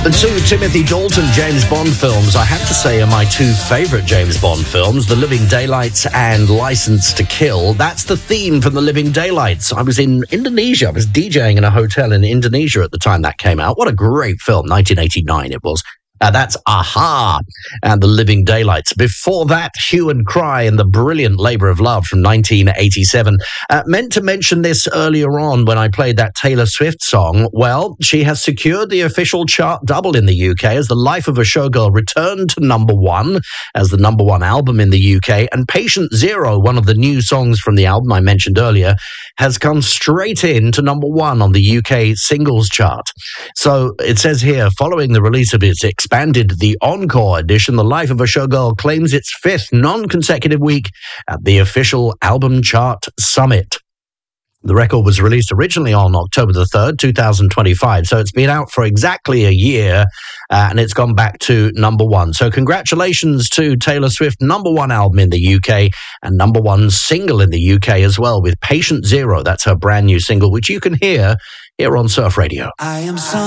The two Timothy Dalton James Bond films, I have to say, are my two favourite James Bond films, The Living Daylights and Licence to Kill. That's the theme from The Living Daylights. I was in Indonesia. I was DJing in a hotel in Indonesia at the time that came out. What a great film. 1989 it was. That's Aha and The Living Daylights. Before that, Hue and Cry and The Brilliant Labour of Love from 1987. Meant to mention this earlier on when I played that Taylor Swift song. Well, she has secured the official chart double in the UK as The Life of a Showgirl returned to number one as the number one album in the UK. And Patient Zero, one of the new songs from the album I mentioned earlier, has come straight in to number one on the UK singles chart. So it says here, following the release of its expanded The Encore edition, The Life of a Showgirl claims its fifth non-consecutive week at the official album chart summit. The record was released originally on October the 3rd, 2025, so it's been out for exactly a year, and it's gone back to number one. So congratulations to Taylor Swift, number one album in the UK, and number one single in the UK as well, with Patient Zero. That's her brand new single, which you can hear here on Surf Radio. I am